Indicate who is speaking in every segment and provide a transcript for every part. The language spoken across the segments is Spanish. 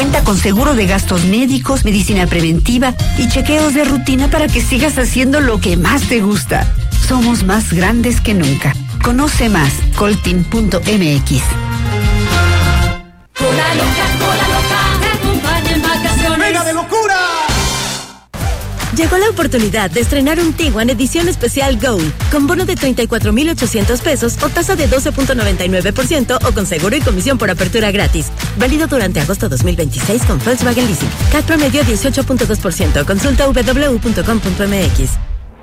Speaker 1: Cuenta con seguro de gastos médicos, medicina preventiva y chequeos de rutina para que sigas haciendo lo que más te gusta. Somos más grandes que nunca. Conoce más, coltin.mx.
Speaker 2: ¡Venga de locura!
Speaker 3: Llegó la oportunidad de estrenar un Tiguan edición especial Gold, con bono de 34,800 pesos o tasa de 12.99% o con seguro y comisión por apertura gratis. Válido durante agosto 2026 con Volkswagen Leasing. CAT promedio 18.2%. Consulta www.com.mx.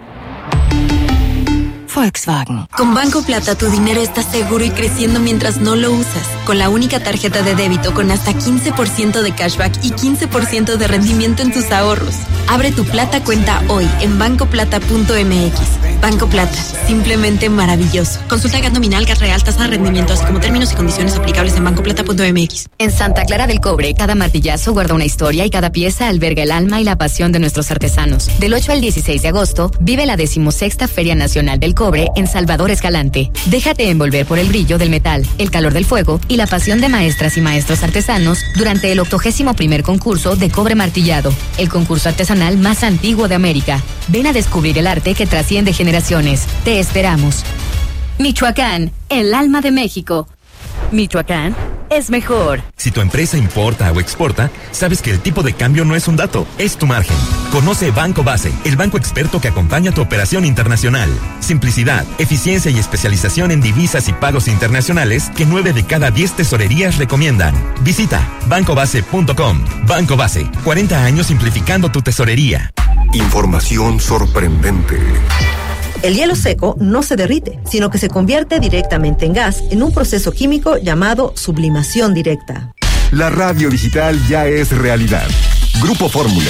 Speaker 4: Volkswagen. Con Banco Plata tu dinero está seguro y creciendo mientras no lo usas. Con la única tarjeta de débito con hasta 15% de cashback y 15% de rendimiento en tus ahorros. Abre tu Plata cuenta hoy en bancoplata.mx. Banco Plata, simplemente maravilloso. Consulta GAT nominal, GAT real, tasa de rendimiento, así como términos y condiciones aplicables en bancoplata.mx.
Speaker 5: En Santa Clara del Cobre, cada martillazo guarda una historia y cada pieza alberga el alma y la pasión de nuestros artesanos. Del 8 al 16 de agosto, vive la 16ª Feria Nacional del Cobre en Salvador Escalante. Déjate envolver por el brillo del metal, el calor del fuego y la pasión de maestras y maestros artesanos durante el 81º concurso de cobre martillado, el concurso artesanal más antiguo de América. Ven a descubrir el arte que trasciende generaciones. Te esperamos. Michoacán, el alma de México. Michoacán es mejor.
Speaker 6: Si tu empresa importa o exporta, sabes que el tipo de cambio no es un dato, es tu margen. Conoce Banco Base, el banco experto que acompaña tu operación internacional. Simplicidad, eficiencia y especialización en divisas y pagos internacionales que 9 de cada 10 tesorerías recomiendan. Visita bancobase.com. Banco Base, 40 años simplificando tu tesorería.
Speaker 7: Información sorprendente.
Speaker 8: El hielo seco no se derrite, sino que se convierte directamente en gas en un proceso químico llamado sublimación directa.
Speaker 7: La radio digital ya es realidad. Grupo Fórmula.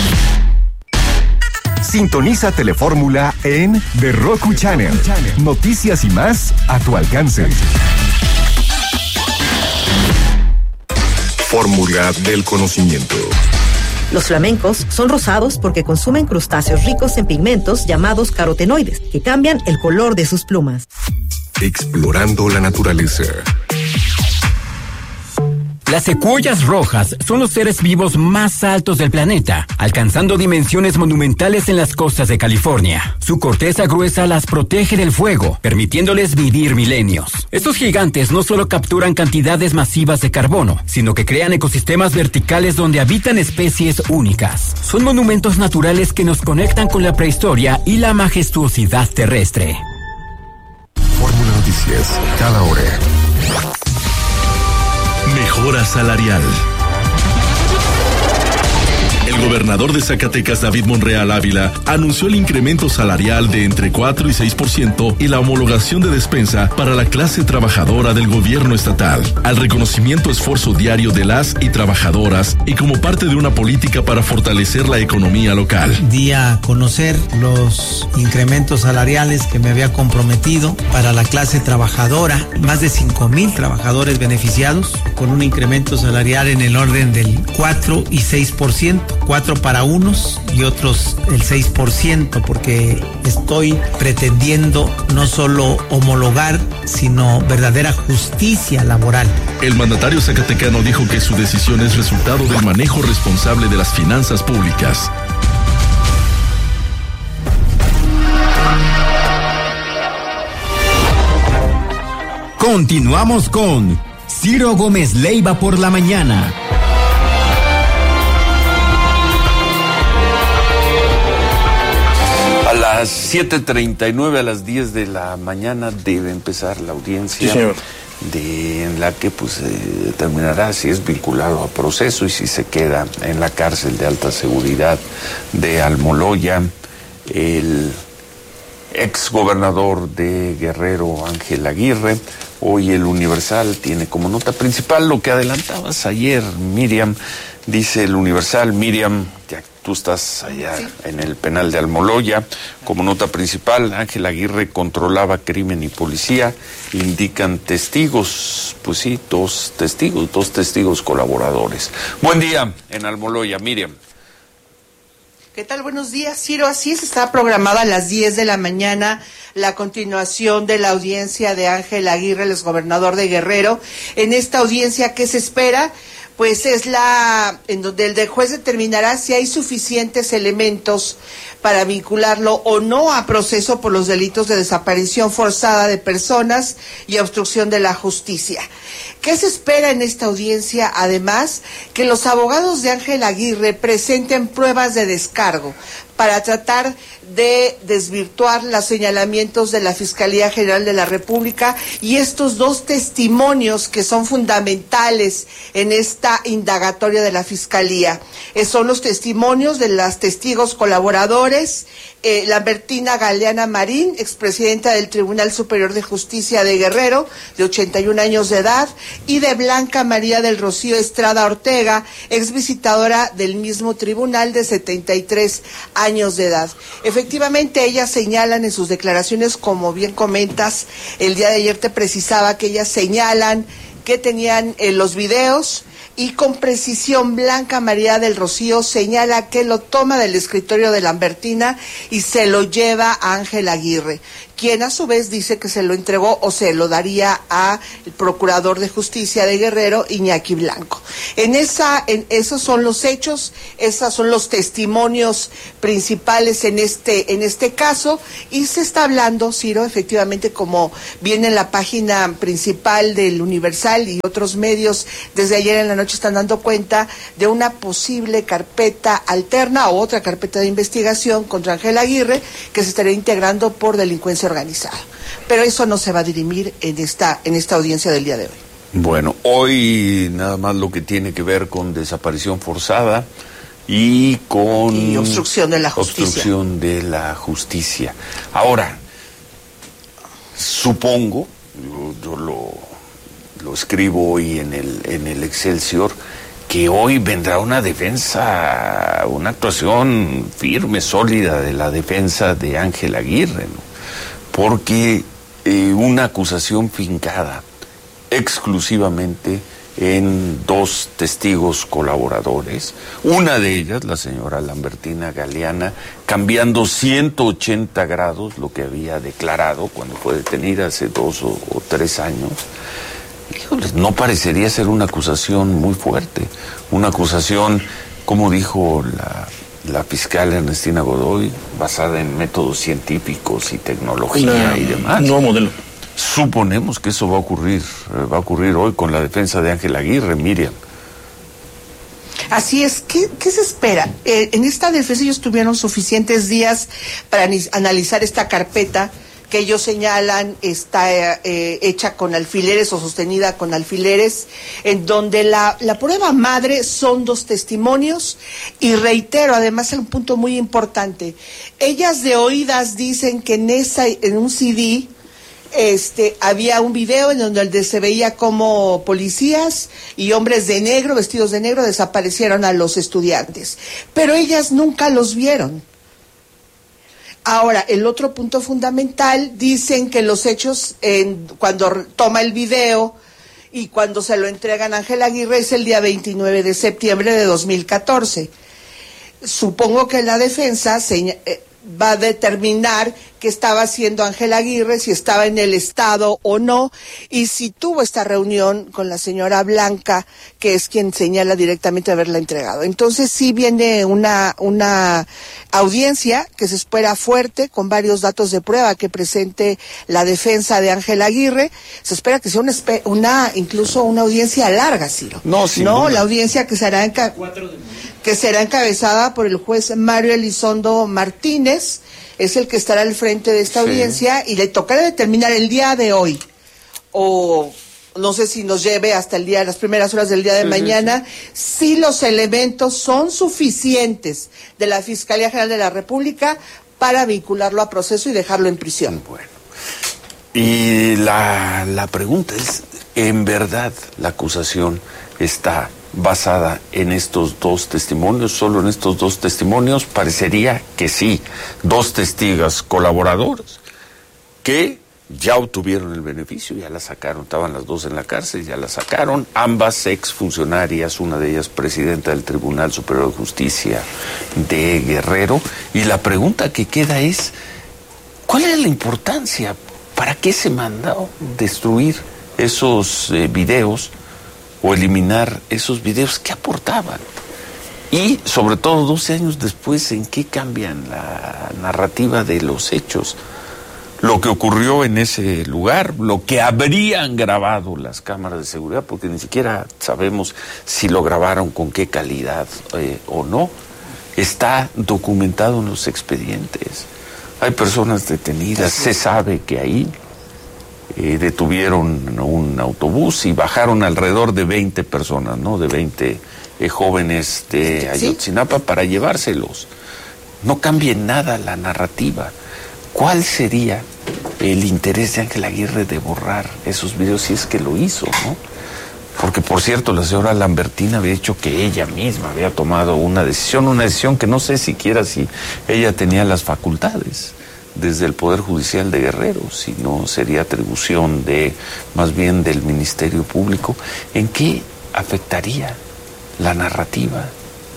Speaker 7: Sintoniza Telefórmula en The Roku Channel. Noticias y más a tu alcance. Fórmula del conocimiento.
Speaker 8: Los flamencos son rosados porque consumen crustáceos ricos en pigmentos llamados carotenoides, que cambian el color de sus plumas.
Speaker 7: Explorando la naturaleza.
Speaker 9: Las secuoyas rojas son los seres vivos más altos del planeta, alcanzando dimensiones monumentales en las costas de California. Su corteza gruesa las protege del fuego, permitiéndoles vivir milenios. Estos gigantes no solo capturan cantidades masivas de carbono, sino que crean ecosistemas verticales donde habitan especies únicas. Son monumentos naturales que nos conectan con la prehistoria y la majestuosidad terrestre.
Speaker 7: Fórmula Noticias, cada hora.
Speaker 10: Mejora salarial. El gobernador de Zacatecas, David Monreal Ávila, anunció el incremento salarial de entre 4 y 6% y la homologación de despensa para la clase trabajadora del gobierno estatal, al reconocimiento esfuerzo diario de las y trabajadoras y como parte de una política para fortalecer la economía local.
Speaker 11: Di a conocer los incrementos salariales que me había comprometido para la clase trabajadora, más de 5,000 trabajadores beneficiados con un incremento salarial en el orden del 4 y 6%. 4 para unos y otros el 6%, porque estoy pretendiendo no solo homologar, sino verdadera justicia laboral.
Speaker 10: El mandatario zacatecano dijo que su decisión es resultado del manejo responsable de las finanzas públicas.
Speaker 12: Continuamos con Ciro Gómez Leiva por la mañana.
Speaker 13: A las 7:39, a las 10 de la mañana debe empezar la audiencia, sí, en la que pues determinará si es vinculado a proceso y si se queda en la cárcel de alta seguridad de Almoloya el ex gobernador de Guerrero, Ángel Aguirre. Hoy el Universal tiene como nota principal lo que adelantabas ayer, Miriam. Dice el Universal, Miriam, ya tú estás allá en el penal de Almoloya, como nota principal, Ángel Aguirre controlaba crimen y policía, indican testigos, pues sí, dos testigos colaboradores. Buen día en Almoloya, Miriam.
Speaker 14: ¿Qué tal? Buenos días, Ciro. Así es, está programada a las 10 de la mañana la continuación de la audiencia de Ángel Aguirre, el exgobernador de Guerrero. En esta audiencia, ¿qué se espera? pues es en donde el juez determinará si hay suficientes elementos para vincularlo o no a proceso por los delitos de desaparición forzada de personas y obstrucción de la justicia. ¿Qué se espera en esta audiencia? Además, que los abogados de Ángel Aguirre presenten pruebas de descargo para tratar de desvirtuar los señalamientos de la Fiscalía General de la República y estos dos testimonios que son fundamentales en esta indagatoria de la Fiscalía. Son los testimonios de las testigos colaboradores, Lambertina Galeana Marín, expresidenta del Tribunal Superior de Justicia de Guerrero, de 81 años de edad, y de Blanca María del Rocío Estrada Ortega, exvisitadora del mismo tribunal, de 73 años de edad. Efectivamente, ellas señalan en sus declaraciones, como bien comentas, el día de ayer te precisaba que ellas señalan que tenían los videos, y con precisión Blanca María del Rocío señala que lo toma del escritorio de Lambertina y se lo lleva a Ángel Aguirre, quien a su vez dice que se lo entregó o se lo daría al Procurador de Justicia de Guerrero, Iñaki Blanco. Esos son los hechos, esos son los testimonios principales en este caso, y se está hablando, Ciro, efectivamente, como viene en la página principal del Universal y otros medios desde ayer en la noche están dando cuenta de una posible carpeta alterna o otra carpeta de investigación contra Ángel Aguirre que se estaría integrando por delincuencia organizada. Pero eso no se va a dirimir en esta audiencia del día de hoy.
Speaker 13: Bueno, hoy nada más lo que tiene que ver con desaparición forzada y con
Speaker 14: obstrucción de la
Speaker 13: justicia. Ahora, supongo, yo lo escribo hoy en el Excelsior, que hoy vendrá una defensa, una actuación firme, sólida de la defensa de Ángel Aguirre, ¿no? Porque una acusación fincada exclusivamente en dos testigos colaboradores, una de ellas, la señora Lambertina Galeana, cambiando 180 grados lo que había declarado cuando fue detenida hace 2 o 3 años. Híjole, no parecería ser una acusación muy fuerte, una acusación, como dijo la fiscal Ernestina Godoy, basada en métodos científicos y tecnología y demás.
Speaker 15: Un nuevo modelo.
Speaker 13: Suponemos que eso va a ocurrir hoy con la defensa de Ángel Aguirre, Miriam.
Speaker 14: Así es. ¿Qué se espera? En esta defensa ellos tuvieron suficientes días para analizar esta carpeta que ellos señalan está hecha con alfileres o sostenida con alfileres, en donde la prueba madre son 2 testimonios, y reitero, además, un punto muy importante. Ellas de oídas dicen que en un CD había un video en donde se veía como policías y hombres de negro, vestidos de negro, desaparecieron a los estudiantes, pero ellas nunca los vieron. Ahora, el otro punto fundamental, dicen que los hechos, cuando toma el video y cuando se lo entregan a Ángel Aguirre, es el día 29 de septiembre de 2014. Supongo que la defensa va a determinar qué estaba haciendo Ángel Aguirre, si estaba en el estado o no, y si tuvo esta reunión con la señora Blanca, que es quien señala directamente haberla entregado. Entonces sí viene una audiencia que se espera fuerte, con varios datos de prueba que presente la defensa de Ángel Aguirre. Se espera que sea incluso una audiencia larga, Ciro.
Speaker 13: No,
Speaker 14: la audiencia que será encabezada por el juez Mario Elizondo Martínez, es el que estará al frente de esta audiencia, y le tocará determinar el día de hoy, o no sé si nos lleve hasta las primeras horas del día de mañana, si los elementos son suficientes de la Fiscalía General de la República para vincularlo a proceso y dejarlo en prisión.
Speaker 13: Bueno, y la pregunta es, ¿en verdad la acusación está basada en estos 2 testimonios, solo en estos 2 testimonios? Parecería que sí, 2 testigos colaboradores que ya obtuvieron el beneficio, ya la sacaron, estaban las 2 en la cárcel, ya la sacaron, ambas exfuncionarias, una de ellas presidenta del Tribunal Superior de Justicia de Guerrero, y la pregunta que queda es, ¿cuál es la importancia? ¿Para qué se mandó destruir esos videos o eliminar esos videos, ¿qué aportaban? Y sobre todo 12 años después, ¿en qué cambian la narrativa de los hechos? Lo que ocurrió en ese lugar, lo que habrían grabado las cámaras de seguridad, porque ni siquiera sabemos si lo grabaron, con qué calidad o no, está documentado en los expedientes. Hay personas detenidas, se sabe que ahí detuvieron un autobús y bajaron alrededor de 20 personas, ¿no? De 20 jóvenes de Ayotzinapa para llevárselos. No cambie nada la narrativa. ¿Cuál sería el interés de Ángel Aguirre de borrar esos videos si es que lo hizo, ¿no? Porque, por cierto, la señora Lambertina había dicho que ella misma había tomado una decisión que no sé siquiera si ella tenía las facultades desde el Poder Judicial de Guerrero, si no sería atribución más bien del Ministerio Público. ¿En qué afectaría la narrativa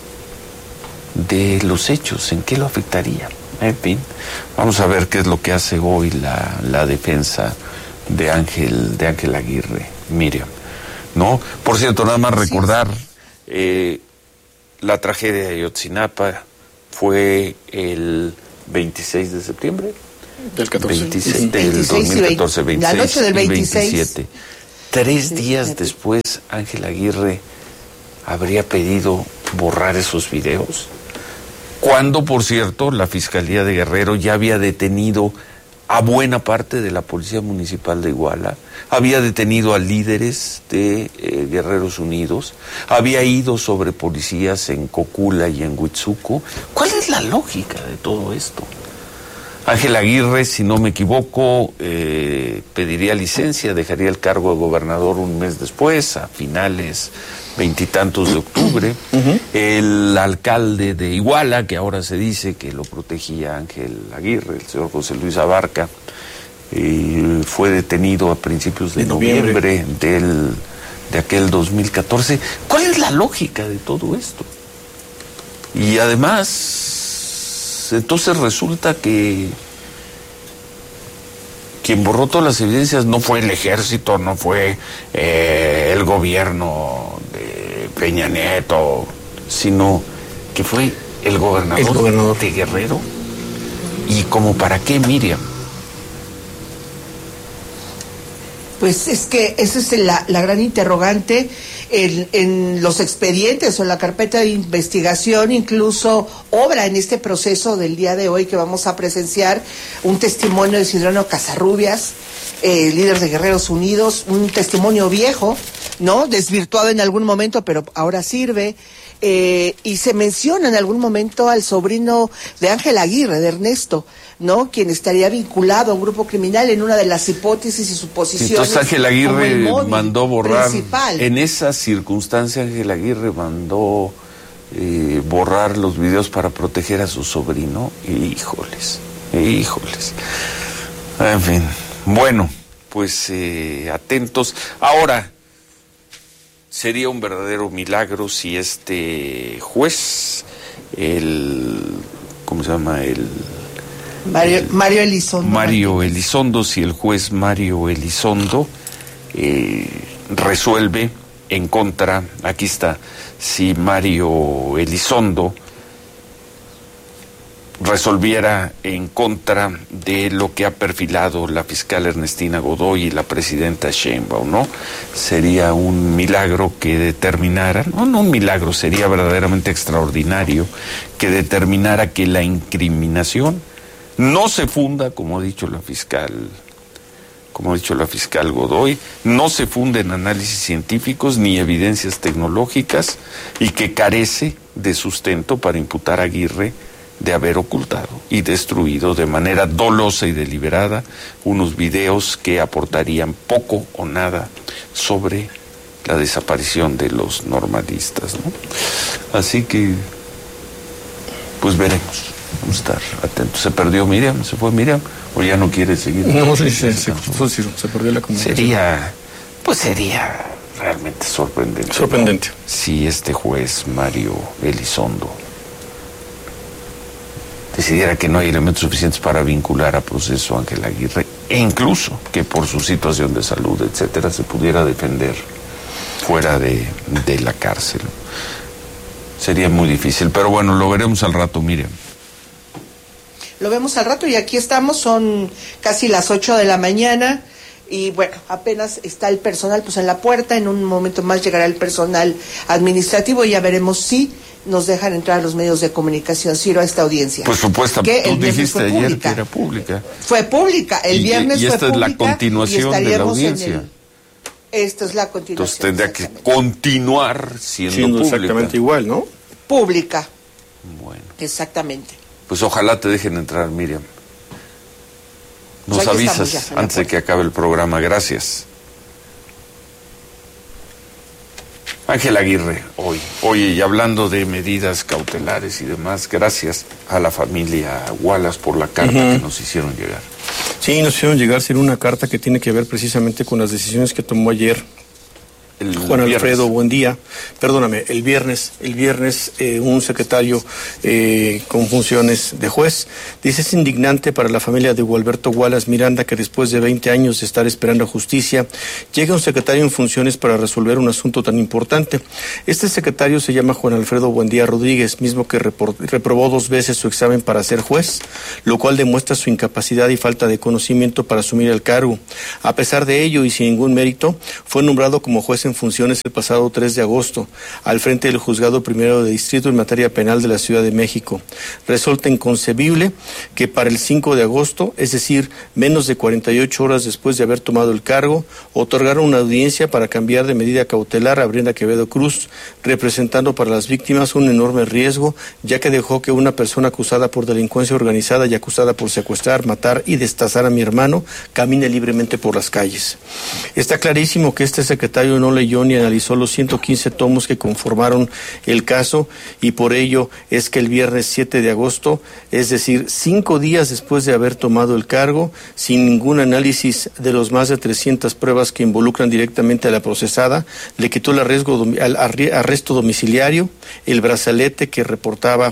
Speaker 13: de los hechos? ¿En qué lo afectaría? En fin, vamos a ver qué es lo que hace hoy la defensa de Ángel Aguirre, Miriam. ¿No? Por cierto, nada más recordar, la tragedia de Ayotzinapa fue el 26 de septiembre
Speaker 15: del 14.
Speaker 13: Del 2014, 26
Speaker 14: la noche del 26.
Speaker 13: Y 27. 3 días después, Ángel Aguirre habría pedido borrar esos videos, cuando, por cierto, la Fiscalía de Guerrero ya había detenido a buena parte de la Policía Municipal de Iguala, había detenido a líderes de Guerreros Unidos, había ido sobre policías en Cocula y en Huitzuco. ¿Cuál es la lógica de todo esto? Ángel Aguirre, si no me equivoco, pediría licencia, dejaría el cargo de gobernador un mes después, a finales 20 y tantos de octubre. El alcalde de Iguala, que ahora se dice que lo protegía Ángel Aguirre, el señor José Luis Abarca, fue detenido a principios de noviembre de aquel 2014. ¿Cuál es la lógica de todo esto? Y además, entonces resulta que quien borró todas las evidencias no fue el ejército, no fue el gobierno de Peña Nieto, sino que fue el gobernador de Guerrero. ¿Y como para qué, Miriam?
Speaker 14: Pues es que esa es la gran interrogante. En los expedientes o en la carpeta de investigación incluso obra en este proceso del día de hoy que vamos a presenciar un testimonio de Ciudadano Casarrubias, líder de Guerreros Unidos, un testimonio viejo, ¿no? Desvirtuado en algún momento, pero ahora sirve. Y se menciona en algún momento al sobrino de Ángel Aguirre, de Ernesto, ¿no? Quien estaría vinculado a un grupo criminal en una de las hipótesis y suposiciones.
Speaker 13: Entonces Ángel Aguirre mandó borrar,
Speaker 14: principal.
Speaker 13: En esa circunstancia Ángel Aguirre mandó borrar los videos para proteger a su sobrino. Híjoles. En fin, bueno, pues atentos. Ahora, sería un verdadero milagro si este juez, ¿cómo se llama?
Speaker 14: Mario Elizondo.
Speaker 13: Mario Elizondo, si el juez Mario Elizondo resuelve en contra, aquí está, si Mario Elizondo resolviera en contra de lo que ha perfilado la fiscal Ernestina Godoy y la presidenta Sheinbaum, ¿no? Sería un milagro que determinara, no un milagro, sería verdaderamente extraordinario que determinara que la incriminación no se funda, como ha dicho la fiscal Godoy, no se funda en análisis científicos ni evidencias tecnológicas y que carece de sustento para imputar a Aguirre de haber ocultado y destruido de manera dolosa y deliberada unos videos que aportarían poco o nada sobre la desaparición de los normalistas, ¿no? Así que, pues veremos, vamos a estar atentos. ¿Se perdió Miriam? ¿Se fue Miriam? ¿O ya no quiere seguir?
Speaker 15: No, sí, se perdió la comunicación.
Speaker 13: Sería realmente sorprendente. ¿No? Si este juez Mario Elizondo decidiera que no hay elementos suficientes para vincular a proceso a Ángel Aguirre, e incluso que por su situación de salud, etcétera, se pudiera defender fuera de la cárcel. Sería muy difícil, pero bueno, lo veremos al rato, Miriam.
Speaker 14: Lo vemos al rato y aquí estamos, son casi las 8 de la mañana y bueno, apenas está el personal pues en la puerta, en un momento más llegará el personal administrativo y ya veremos si nos dejan entrar a los medios de comunicación, Ciro, a esta audiencia.
Speaker 13: Pues supuestamente, tú dijiste ayer que era pública.
Speaker 14: Fue pública, el viernes fue pública.
Speaker 13: Y esta es la continuación de la audiencia.
Speaker 14: Esta es la continuación.
Speaker 13: Entonces tendría que continuar siendo pública.
Speaker 15: Exactamente igual, ¿no?
Speaker 14: Pública.
Speaker 13: Bueno.
Speaker 14: Exactamente.
Speaker 13: Pues ojalá te dejen entrar, Miriam. Nos avisas antes de que acabe el programa. Gracias. Ángel Aguirre, hoy. Oye, y hablando de medidas cautelares y demás, gracias a la familia Wallace por la carta que nos hicieron llegar.
Speaker 15: Sí, nos hicieron llegar una carta que tiene que ver precisamente con las decisiones que tomó ayer Juan Alfredo Buendía, perdóname, el viernes un secretario con funciones de juez dice: es indignante para la familia de Gualberto Wallace Miranda que después de 20 años de estar esperando justicia, llegue un secretario en funciones para resolver un asunto tan importante. Este secretario se llama Juan Alfredo Buendía Rodríguez, mismo que reprobó 2 veces su examen para ser juez, lo cual demuestra su incapacidad y falta de conocimiento para asumir el cargo. A pesar de ello y sin ningún mérito, fue nombrado como juez en funciones el pasado 3 de agosto, al frente del Juzgado Primero de Distrito en materia penal de la Ciudad de México. Resulta inconcebible que para el 5 de agosto, es decir, menos de 48 horas después de haber tomado el cargo, otorgaron una audiencia para cambiar de medida cautelar a Brenda Quevedo Cruz, representando para las víctimas un enorme riesgo, ya que dejó que una persona acusada por delincuencia organizada y acusada por secuestrar, matar y destazar a mi hermano camine libremente por las calles. Está clarísimo que este secretario no leyó ni analizó los 115 tomos que conformaron el caso y por ello es que el viernes 7 de agosto, es decir, 5 días después de haber tomado el cargo, sin ningún análisis de los más de 300 pruebas que involucran directamente a la procesada, le quitó el arresto domiciliario, el brazalete que reportaba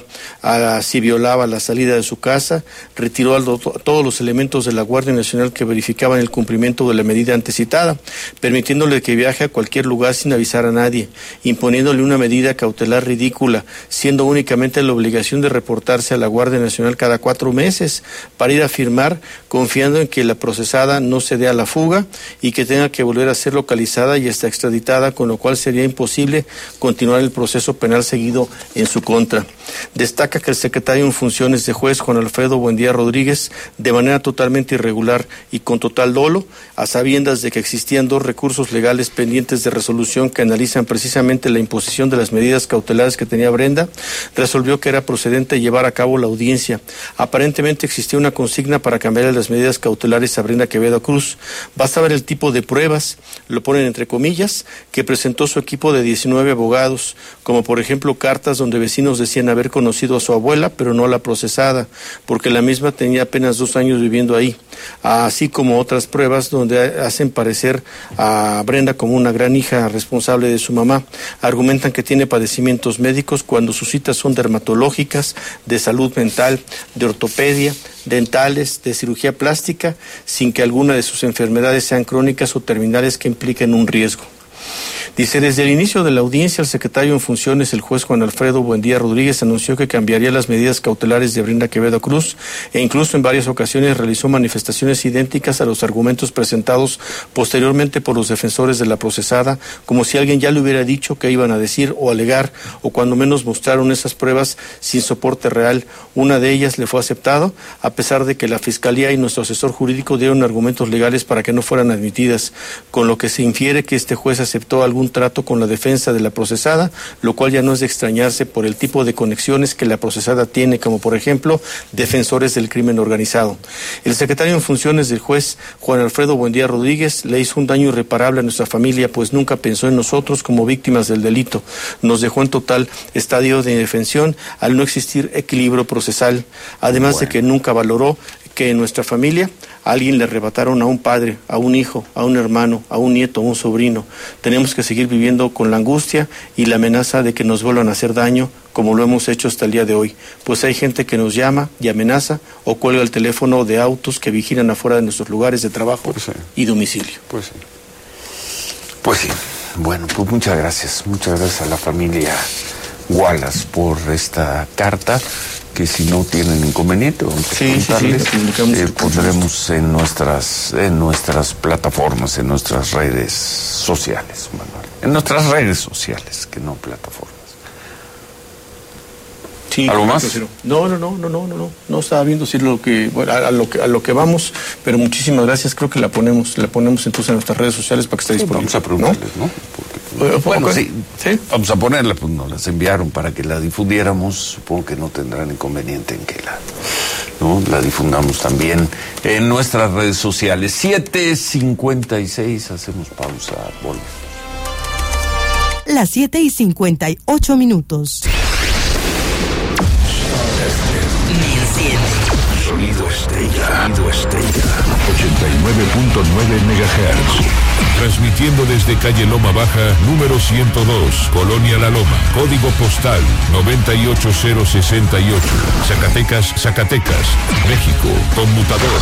Speaker 15: si violaba la salida de su casa, retiró todos los elementos de la Guardia Nacional que verificaban el cumplimiento de la medida antecitada, permitiéndole que viaje a cualquier lugar sin avisar a nadie, imponiéndole una medida cautelar ridícula, siendo únicamente la obligación de reportarse a la Guardia Nacional cada 4 meses para ir a firmar, confiando en que la procesada no se dé a la fuga y que tenga que volver a ser localizada y hasta extraditada, con lo cual sería imposible continuar el proceso penal seguido en su contra. Destaca que el secretario en funciones de juez, Juan Alfredo Buendía Rodríguez, de manera totalmente irregular y con total dolo, a sabiendas de que existían 2 recursos legales pendientes de resolución que analizan precisamente la imposición de las medidas cautelares que tenía Brenda, resolvió que era procedente llevar a cabo la audiencia. Aparentemente existía una consigna para cambiar las medidas cautelares a Brenda Quevedo Cruz. Basta ver el tipo de pruebas, lo ponen entre comillas, que presentó su equipo de 19 abogados, como por ejemplo cartas donde vecinos decían haber conocido a su abuela, pero no a la procesada, porque la misma tenía apenas 2 años viviendo ahí, así como otras pruebas donde hacen parecer a Brenda como una gran hija responsable de su mamá. Argumentan que tiene padecimientos médicos cuando sus citas son dermatológicas, de salud mental, de ortopedia, dentales, de cirugía plástica, sin que alguna de sus enfermedades sean crónicas o terminales que impliquen un riesgo. Dice: desde el inicio de la audiencia, el secretario en funciones, el juez Juan Alfredo Buendía Rodríguez, anunció que cambiaría las medidas cautelares de Brenda Quevedo Cruz e incluso en varias ocasiones realizó manifestaciones idénticas a los argumentos presentados posteriormente por los defensores de la procesada, como si alguien ya le hubiera dicho que iban a decir o alegar, o cuando menos mostraron esas pruebas sin soporte real. Una de ellas le fue aceptado, a pesar de que la Fiscalía y nuestro asesor jurídico dieron argumentos legales para que no fueran admitidas, con lo que se infiere que este juez aceptó algún trato con la defensa de la procesada, lo cual ya no es de extrañarse por el tipo de conexiones que la procesada tiene, como por ejemplo defensores del crimen organizado. El secretario en funciones del juez Juan Alfredo Buendía Rodríguez le hizo un daño irreparable a nuestra familia, pues nunca pensó en nosotros como víctimas del delito. Nos dejó en total estadio de indefensión al no existir equilibrio procesal, además de que nunca valoró que en nuestra familia a alguien le arrebataron a un padre, a un hijo, a un hermano, a un nieto, a un sobrino. Tenemos que seguir viviendo con la angustia y la amenaza de que nos vuelvan a hacer daño, como lo hemos hecho hasta el día de hoy. Pues hay gente que nos llama y amenaza o cuelga el teléfono de autos que vigilan afuera de nuestros lugares de trabajo y domicilio.
Speaker 13: Pues sí. Bueno, pues muchas gracias a la familia Wallace por esta carta, que si no tienen inconveniente, pondremos en nuestras plataformas, en nuestras redes sociales, Manuel. En nuestras redes sociales, que no plataformas.
Speaker 15: Sí, ¿algo más? No estaba viendo si lo que, bueno, a lo que vamos, pero muchísimas gracias. Creo que la ponemos entonces en nuestras redes sociales para que esté disponible.
Speaker 13: Vamos a preguntarles, ¿no? Bueno, sí, vamos a ponerla, pues nos las enviaron para que la difundiéramos. Supongo que no tendrán inconveniente en que la difundamos también en nuestras redes sociales. 7:56, hacemos pausa, volvemos.
Speaker 16: Las 7:58.
Speaker 17: Sonido Estella. 89.9 MHz.
Speaker 18: Transmitiendo desde calle Loma Baja, número 102, Colonia La Loma, código postal 98068, Zacatecas, México, conmutador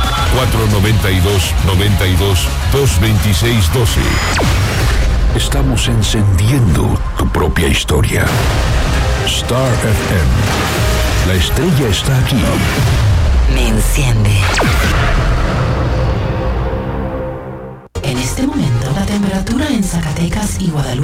Speaker 18: 492-92-226-12.
Speaker 17: Estamos encendiendo tu propia historia. Star FM. La estrella está aquí.
Speaker 19: Me enciende. En este momento, la temperatura en Zacatecas y Guadalupe